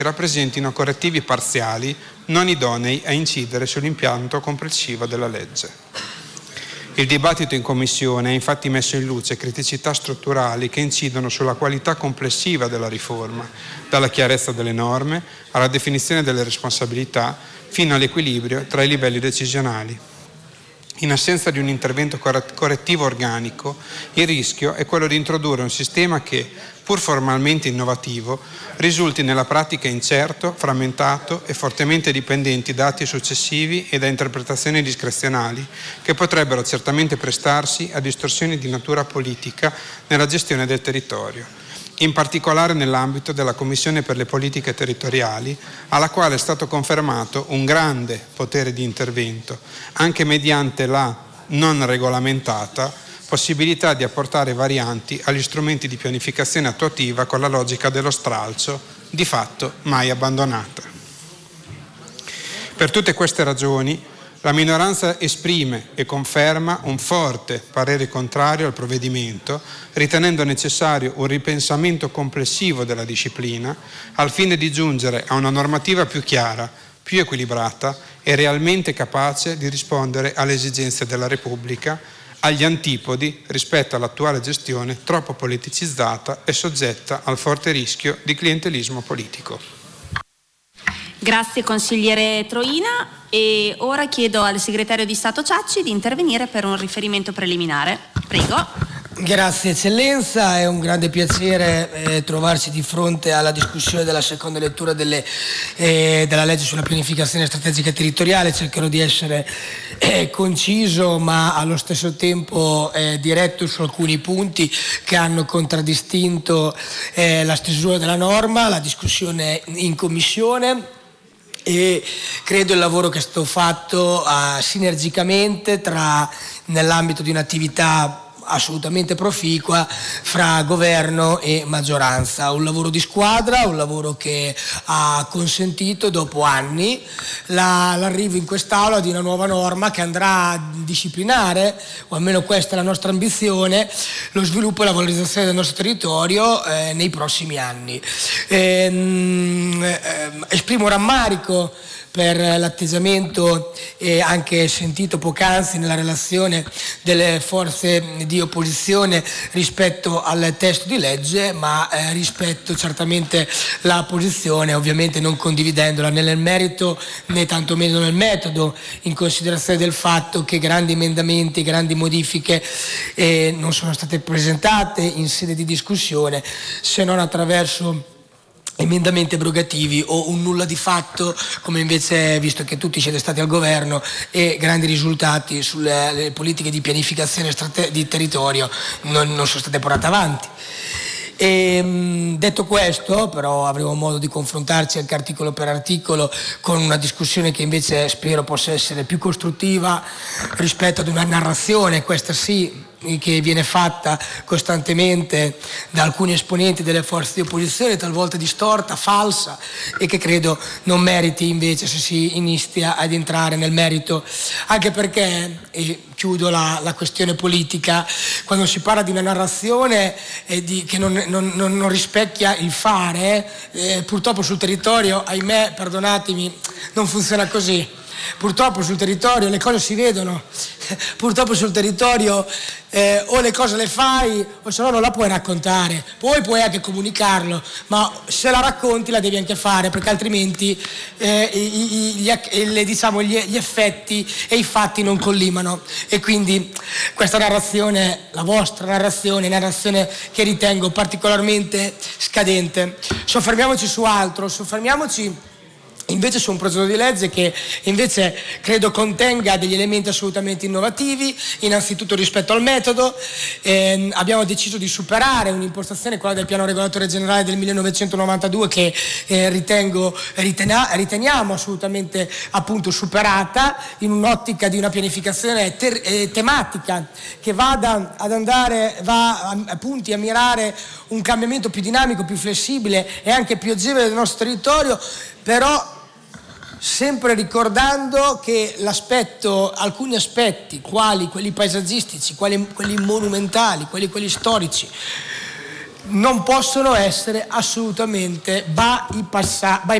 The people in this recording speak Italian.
rappresentino correttivi parziali non idonei a incidere sull'impianto complessivo della legge. Il dibattito in Commissione ha infatti messo in luce criticità strutturali che incidono sulla qualità complessiva della riforma, dalla chiarezza delle norme alla definizione delle responsabilità fino all'equilibrio tra i livelli decisionali. In assenza di un intervento correttivo organico, il rischio è quello di introdurre un sistema che, pur formalmente innovativo, risulti nella pratica incerto, frammentato e fortemente dipendenti da atti successivi e da interpretazioni discrezionali che potrebbero certamente prestarsi a distorsioni di natura politica nella gestione del territorio. In particolare nell'ambito della Commissione per le politiche territoriali, alla quale è stato confermato un grande potere di intervento, anche mediante la non regolamentata possibilità di apportare varianti agli strumenti di pianificazione attuativa con la logica dello stralcio, di fatto mai abbandonata. Per tutte queste ragioni, la minoranza esprime e conferma un forte parere contrario al provvedimento, ritenendo necessario un ripensamento complessivo della disciplina al fine di giungere a una normativa più chiara, più equilibrata e realmente capace di rispondere alle esigenze della Repubblica, agli antipodi rispetto all'attuale gestione troppo politicizzata e soggetta al forte rischio di clientelismo politico. Grazie consigliere Troina, e ora chiedo al segretario di Stato Ciacci di intervenire per un riferimento preliminare. Prego. Grazie Eccellenza, è un grande piacere trovarci di fronte alla discussione della seconda lettura della legge sulla pianificazione strategica territoriale. Cercherò di essere conciso ma allo stesso tempo diretto su alcuni punti che hanno contraddistinto la stesura della norma, la discussione in Commissione e credo il lavoro che è stato fatto sinergicamente nell'ambito di un'attività assolutamente proficua fra governo e maggioranza, un lavoro di squadra, un lavoro che ha consentito dopo anni l'arrivo in quest'Aula di una nuova norma che andrà a disciplinare, o almeno questa è la nostra ambizione, lo sviluppo e la valorizzazione del nostro territorio nei prossimi anni. Esprimo rammarico per l'atteggiamento anche sentito poc'anzi nella relazione delle forze di opposizione rispetto al testo di legge, ma rispetto certamente la posizione, ovviamente non condividendola né nel merito né tantomeno nel metodo, in considerazione del fatto che grandi emendamenti, grandi modifiche non sono state presentate in sede di discussione se non attraverso emendamenti abrogativi o un nulla di fatto, come invece, visto che tutti siete stati al governo, e grandi risultati sulle politiche di pianificazione di territorio non sono state portate avanti. Detto questo, però avremo modo di confrontarci anche articolo per articolo con una discussione che invece spero possa essere più costruttiva rispetto ad una narrazione, questa sì, che viene fatta costantemente da alcuni esponenti delle forze di opposizione, talvolta distorta, falsa, e che credo non meriti invece se si inizia ad entrare nel merito, anche perché, e chiudo la questione politica, quando si parla di una narrazione che non rispecchia il fare, purtroppo sul territorio, ahimè, perdonatemi, non funziona così. Purtroppo sul territorio le cose si vedono, purtroppo sul territorio o le cose le fai o se no non la puoi raccontare, poi puoi anche comunicarlo, ma se la racconti la devi anche fare, perché altrimenti gli effetti e i fatti non collimano. E quindi questa narrazione, la vostra narrazione, è una narrazione che ritengo particolarmente scadente. Soffermiamoci su altro, soffermiamoci invece su un progetto di legge che invece credo contenga degli elementi assolutamente innovativi, innanzitutto rispetto al metodo. Abbiamo deciso di superare un'impostazione, quella del piano regolatore generale del 1992, che riteniamo assolutamente appunto superata, in un'ottica di una pianificazione tematica che va appunti a mirare un cambiamento più dinamico, più flessibile e anche più agevole del nostro territorio, però sempre ricordando che alcuni aspetti, quali quelli paesaggistici, quelli monumentali, quelli storici, non possono essere assolutamente bypassati